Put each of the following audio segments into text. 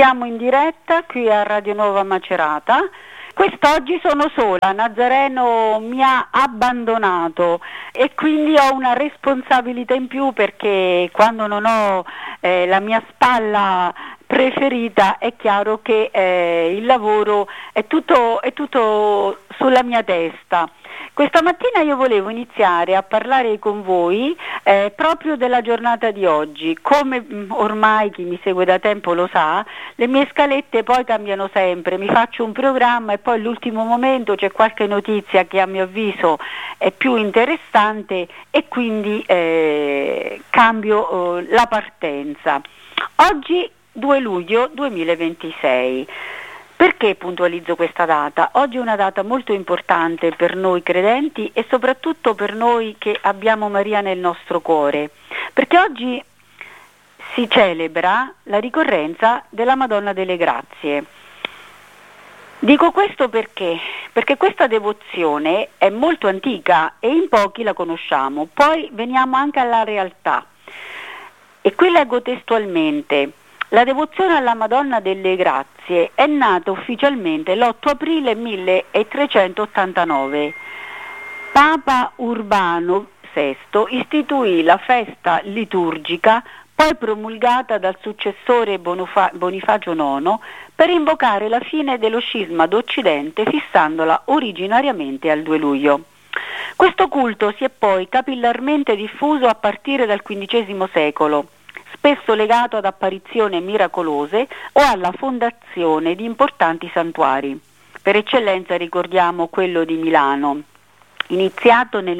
Siamo in diretta qui a Radio Nuova Macerata. Quest'oggi sono sola, Nazareno mi ha abbandonato e quindi ho una responsabilità in più, perché quando non ho la mia spalla preferita è chiaro che il lavoro è tutto sulla mia testa. Questa mattina io volevo iniziare a parlare con voi proprio della giornata di oggi. Come ormai chi mi segue da tempo lo sa, le mie scalette poi cambiano sempre, mi faccio un programma e poi all'ultimo momento c'è qualche notizia che a mio avviso è più interessante e quindi cambio la partenza. Oggi 2 luglio 2026. Perché puntualizzo questa data? Oggi è una data molto importante per noi credenti e soprattutto per noi che abbiamo Maria nel nostro cuore, perché oggi si celebra la ricorrenza della Madonna delle Grazie. Dico questo perché questa devozione è molto antica e in pochi la conosciamo. Poi veniamo anche alla realtà. E qui leggo testualmente: la devozione alla Madonna delle Grazie è nata ufficialmente l'8 aprile 1389. Papa Urbano VI istituì la festa liturgica, poi promulgata dal successore Bonifacio IX, per invocare la fine dello scisma d'Occidente, fissandola originariamente al 2 luglio. Questo culto si è poi capillarmente diffuso a partire dal XV secolo, spesso legato ad apparizioni miracolose o alla fondazione di importanti santuari. Per eccellenza ricordiamo quello di Milano, iniziato nel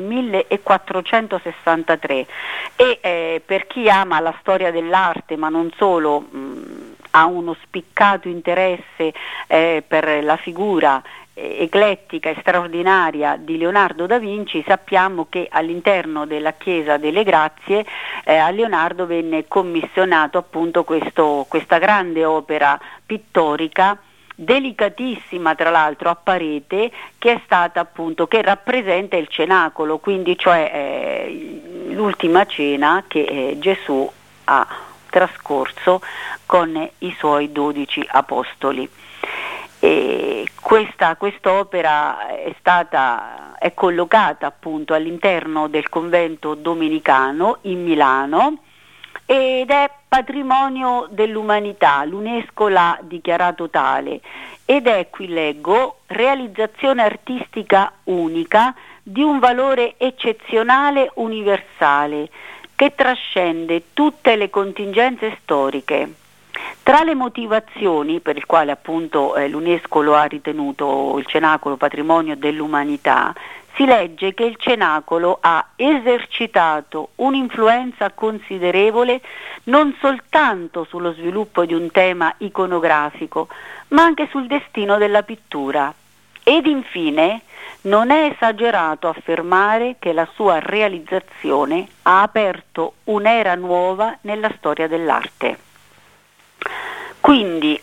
1463 e per chi ama la storia dell'arte, ma non solo, ha uno spiccato interesse per la figura eclettica e straordinaria di Leonardo da Vinci, sappiamo che all'interno della Chiesa delle Grazie a Leonardo venne commissionato appunto questa grande opera pittorica, delicatissima tra l'altro, a parete, che è stata appunto, che rappresenta il cenacolo, quindi cioè l'ultima cena che Gesù ha trascorso con i suoi 12 apostoli. E quest'opera è collocata appunto all'interno del convento domenicano in Milano ed è patrimonio dell'umanità, l'UNESCO l'ha dichiarato tale, ed è, qui leggo, realizzazione artistica unica di un valore eccezionale universale che trascende tutte le contingenze storiche. Tra le motivazioni per il quale appunto l'UNESCO lo ha ritenuto il cenacolo patrimonio dell'umanità, si legge che il cenacolo ha esercitato un'influenza considerevole non soltanto sullo sviluppo di un tema iconografico, ma anche sul destino della pittura. Ed infine non è esagerato affermare che la sua realizzazione ha aperto un'era nuova nella storia dell'arte. Quindi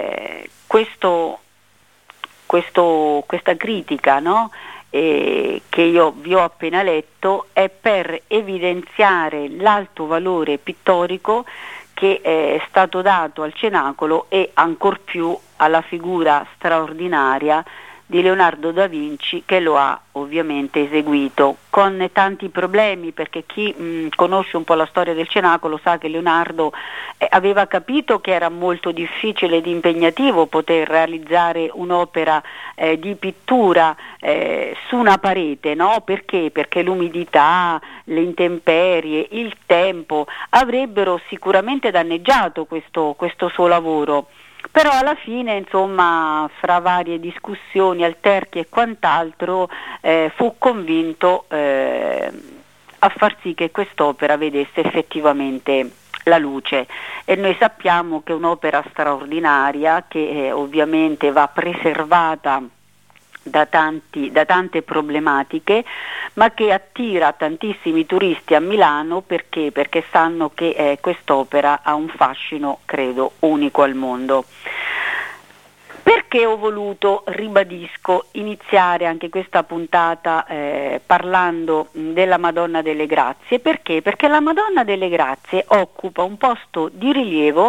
questa critica, no? Che io vi ho appena letto è per evidenziare l'alto valore pittorico che è stato dato al cenacolo e ancor più alla figura straordinaria di Leonardo da Vinci, che lo ha ovviamente eseguito con tanti problemi, perché chi conosce un po' la storia del cenacolo sa che Leonardo aveva capito che era molto difficile ed impegnativo poter realizzare un'opera di pittura su una parete, no? Perché? Perché l'umidità, le intemperie, il tempo avrebbero sicuramente danneggiato questo suo lavoro. Però alla fine, insomma, fra varie discussioni, alterchi e quant'altro, fu convinto a far sì che quest'opera vedesse effettivamente la luce. E noi sappiamo che è un'opera straordinaria che ovviamente va preservata da tante problematiche, ma che attira tantissimi turisti a Milano perché sanno che quest'opera ha un fascino, credo, unico al mondo. Perché ho voluto, ribadisco, iniziare anche questa puntata parlando della Madonna delle Grazie? Perché? Perché la Madonna delle Grazie occupa un posto di rilievo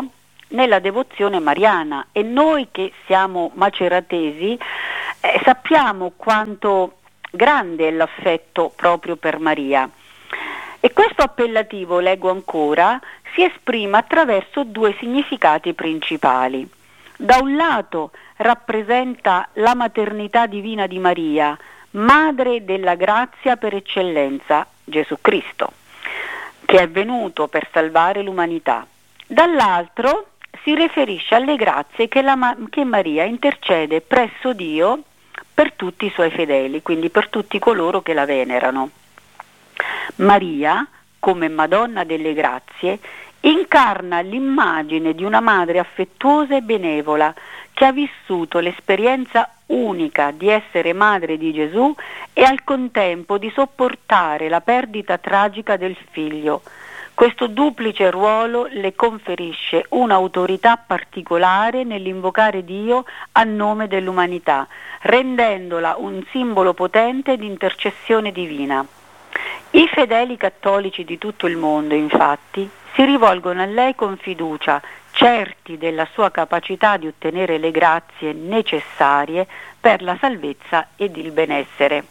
nella devozione mariana, e noi che siamo maceratesi sappiamo quanto grande è l'affetto proprio per Maria. E questo appellativo, leggo ancora, si esprime attraverso due significati principali. Da un lato rappresenta la maternità divina di Maria, madre della grazia per eccellenza, Gesù Cristo, che è venuto per salvare l'umanità. Dall'altro si riferisce alle grazie che Maria intercede presso Dio per tutti i suoi fedeli, quindi per tutti coloro che la venerano. Maria, come Madonna delle Grazie, incarna l'immagine di una madre affettuosa e benevola che ha vissuto l'esperienza unica di essere madre di Gesù e al contempo di sopportare la perdita tragica del figlio. Questo duplice ruolo le conferisce un'autorità particolare nell'invocare Dio a nome dell'umanità, rendendola un simbolo potente di intercessione divina. I fedeli cattolici di tutto il mondo, infatti, si rivolgono a lei con fiducia, certi della sua capacità di ottenere le grazie necessarie per la salvezza ed il benessere.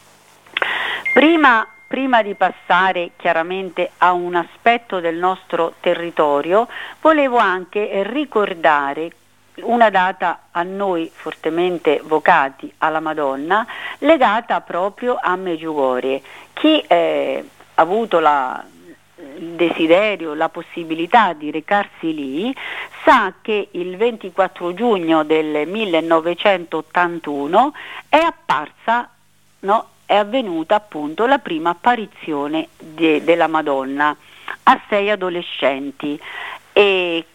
Prima di passare chiaramente a un aspetto del nostro territorio, volevo anche ricordare una data a noi fortemente vocati alla Madonna, legata proprio a Medjugorje. Chi ha avuto il desiderio, la possibilità di recarsi lì, sa che il 24 giugno del 1981 è apparsa, è avvenuta appunto la prima apparizione della Madonna a 6 adolescenti, e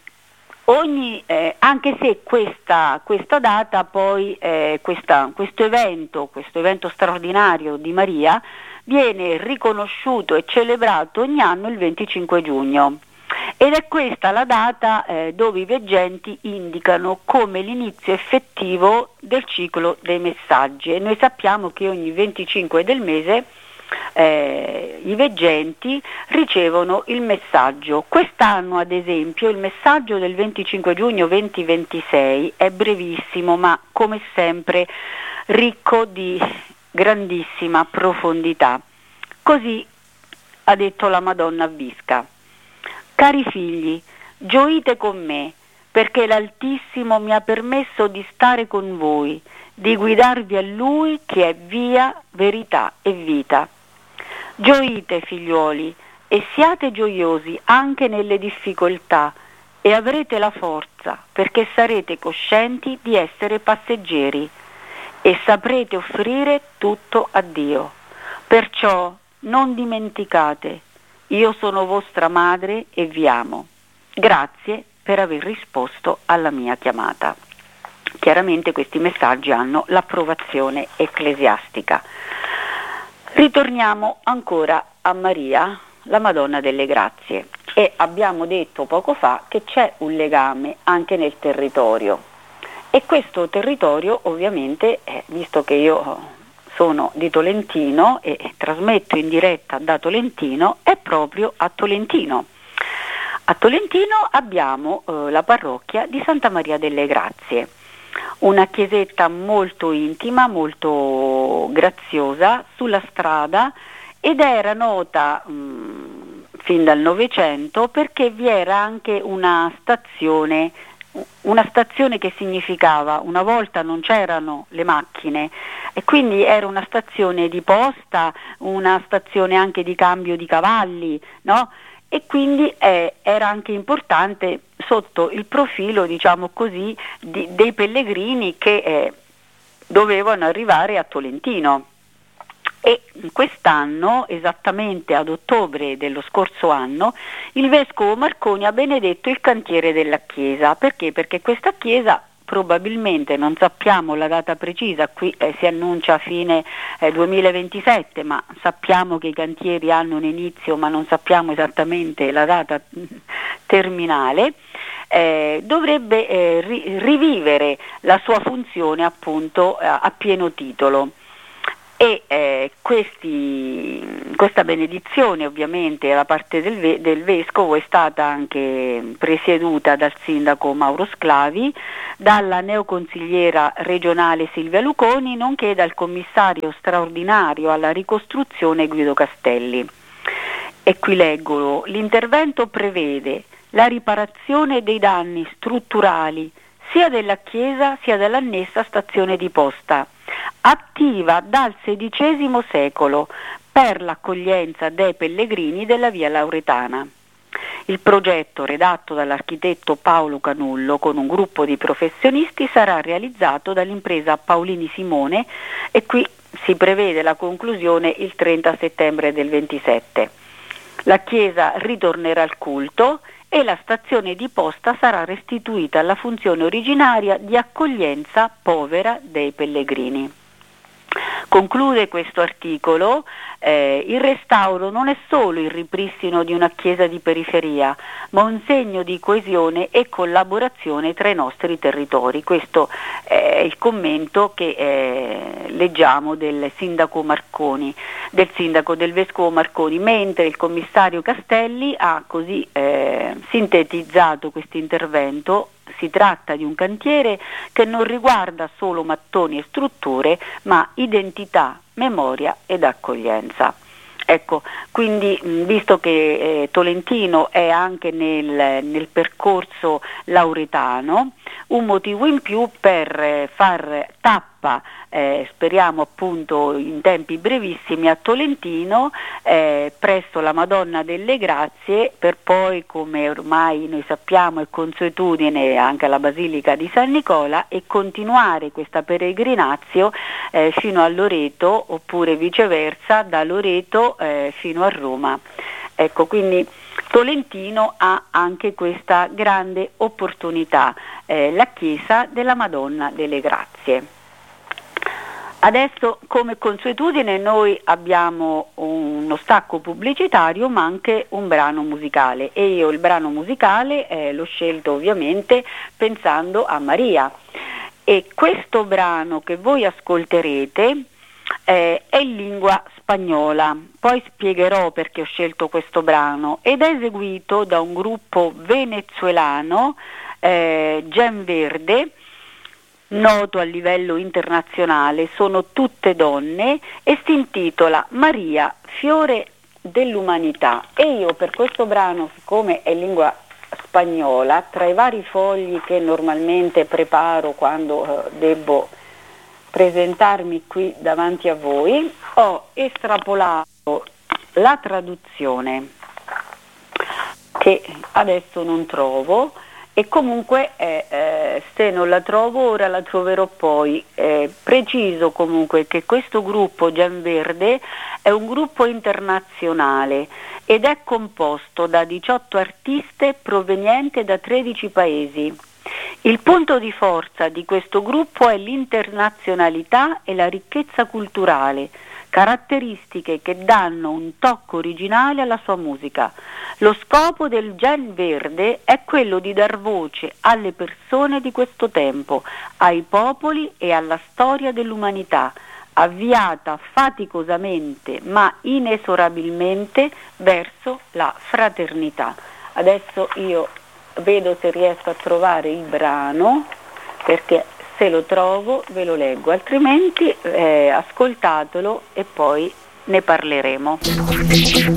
anche se questa data poi, questo evento straordinario di Maria viene riconosciuto e celebrato ogni anno il 25 giugno. Ed è questa la data dove i veggenti indicano come l'inizio effettivo del ciclo dei messaggi, e noi sappiamo che ogni 25 del mese i veggenti ricevono il messaggio. Quest'anno, ad esempio, il messaggio del 25 giugno 2026 è brevissimo, ma come sempre ricco di grandissima profondità. Così ha detto la Madonna a Visca: cari figli, gioite con me, perché l'Altissimo mi ha permesso di stare con voi, di guidarvi a Lui che è via, verità e vita. Gioite, figliuoli, e siate gioiosi anche nelle difficoltà, e avrete la forza, perché sarete coscienti di essere passeggeri e saprete offrire tutto a Dio. Perciò non dimenticate, io sono vostra madre e vi amo. Grazie per aver risposto alla mia chiamata. Chiaramente questi messaggi hanno l'approvazione ecclesiastica. Ritorniamo ancora a Maria, la Madonna delle Grazie, e abbiamo detto poco fa che c'è un legame anche nel territorio, e questo territorio ovviamente, visto che io sono di Tolentino e trasmetto in diretta da Tolentino, è proprio a Tolentino. A Tolentino abbiamo la parrocchia di Santa Maria delle Grazie, una chiesetta molto intima, molto graziosa sulla strada, ed era nota fin dal Novecento perché vi era anche una stazione che significava, una volta non c'erano le macchine e quindi era una stazione di posta, una stazione anche di cambio di cavalli, no? E quindi era anche importante sotto il profilo, diciamo così, dei pellegrini che dovevano arrivare a Tolentino. E quest'anno, esattamente ad ottobre dello scorso anno, il vescovo Marconi ha benedetto il cantiere della chiesa. Perché? Perché questa chiesa, probabilmente, non sappiamo la data precisa, qui si annuncia a fine 2027, ma sappiamo che i cantieri hanno un inizio, ma non sappiamo esattamente la data terminale, dovrebbe rivivere la sua funzione appunto a pieno titolo. e questa benedizione ovviamente da parte del Vescovo è stata anche presieduta dal sindaco Mauro Sclavi, dalla neoconsigliera regionale Silvia Luconi, nonché dal commissario straordinario alla ricostruzione Guido Castelli. E qui leggo: l'intervento prevede la riparazione dei danni strutturali sia della chiesa sia dell'annessa stazione di posta, attiva dal XVI secolo per l'accoglienza dei pellegrini della via Lauretana. Il progetto, redatto dall'architetto Paolo Canullo con un gruppo di professionisti, sarà realizzato dall'impresa Paolini Simone e qui si prevede la conclusione il 30 settembre del 27. La chiesa ritornerà al culto e la stazione di posta sarà restituita alla funzione originaria di accoglienza povera dei pellegrini. Conclude questo articolo: il restauro non è solo il ripristino di una chiesa di periferia, ma un segno di coesione e collaborazione tra i nostri territori. Questo è il commento che leggiamo del sindaco del vescovo Marconi, mentre il commissario Castelli ha così sintetizzato questo intervento. Si tratta di un cantiere che non riguarda solo mattoni e strutture, ma identità, memoria ed accoglienza. Ecco, quindi visto che Tolentino è anche nel percorso lauretano, un motivo in più per far tappa, speriamo appunto in tempi brevissimi, a Tolentino presso la Madonna delle Grazie, per poi, come ormai noi sappiamo è consuetudine, anche alla Basilica di San Nicola, e continuare questa peregrinazio fino a Loreto, oppure viceversa da Loreto fino a Roma. Ecco, quindi Tolentino ha anche questa grande opportunità, la chiesa della Madonna delle Grazie. Adesso, come consuetudine, noi abbiamo uno stacco pubblicitario ma anche un brano musicale, e io il brano musicale l'ho scelto ovviamente pensando a Maria, e questo brano che voi ascolterete è in lingua spagnola. Poi spiegherò perché ho scelto questo brano, ed è eseguito da un gruppo venezuelano, Gen Verde, noto a livello internazionale. Sono tutte donne e si intitola Maria, fiore dell'umanità. E io per questo brano, siccome è in lingua spagnola, tra i vari fogli che normalmente preparo quando debbo presentarmi qui davanti a voi, ho estrapolato la traduzione che adesso non trovo, e comunque se non la trovo ora la troverò poi. Preciso comunque che questo gruppo Gen Verde è un gruppo internazionale ed è composto da 18 artiste provenienti da 13 paesi. Il punto di forza di questo gruppo è l'internazionalità e la ricchezza culturale, caratteristiche che danno un tocco originale alla sua musica. Lo scopo del Gen Verde è quello di dar voce alle persone di questo tempo, ai popoli e alla storia dell'umanità, avviata faticosamente ma inesorabilmente verso la fraternità. Adesso io vedo se riesco a trovare il brano, perché se lo trovo ve lo leggo, altrimenti ascoltatelo e poi ne parleremo.